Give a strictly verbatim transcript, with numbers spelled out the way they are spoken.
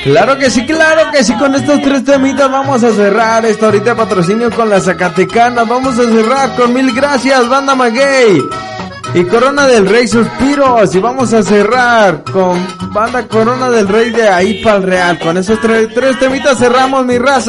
Claro que sí, claro que sí, con estos tres temitas vamos a cerrar esta ahorita de patrocinio con la Zacatecana. Vamos a cerrar con Mil Gracias, Banda Maguey y Corona del Rey, Suspiros. Y vamos a cerrar con Banda Corona del Rey de Ahí Pa'l Real. Con esos tres, tres temitas cerramos, mi raza.